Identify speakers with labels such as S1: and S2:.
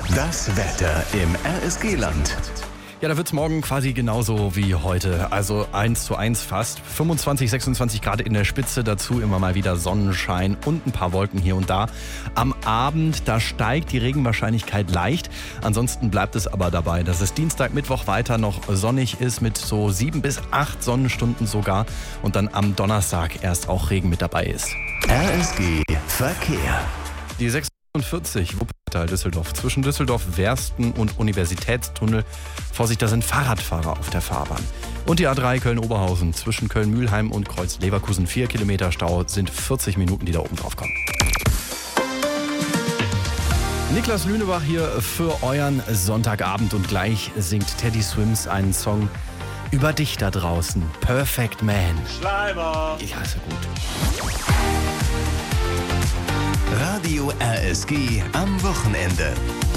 S1: Das Wetter im RSG-Land.
S2: Ja, da wird es morgen quasi genauso wie heute. Also 1:1 fast. 25, 26 Grad in der Spitze. Dazu immer mal wieder Sonnenschein und ein paar Wolken hier und da. Am Abend, da steigt die Regenwahrscheinlichkeit leicht. Ansonsten bleibt es aber dabei, dass es Dienstag, Mittwoch weiter noch sonnig ist mit so 7 bis 8 Sonnenstunden sogar. Und dann am Donnerstag erst auch Regen mit dabei ist.
S1: RSG Verkehr.
S2: Die 46 Wuppertal Düsseldorf zwischen Düsseldorf, Wersten und Universitätstunnel. Vorsicht, da sind Fahrradfahrer auf der Fahrbahn. Und die A3 Köln-Oberhausen zwischen Köln-Mühlheim und Kreuz-Leverkusen 4 Kilometer Stau, sind 40 Minuten, die da oben drauf kommen. Niklas Lünebach hier für euren Sonntagabend und gleich singt Teddy Swims einen Song über dich da draußen. Perfect Man.
S3: Schleimer.
S2: Ja, ist ja gut.
S1: Radio RSG am Wochenende.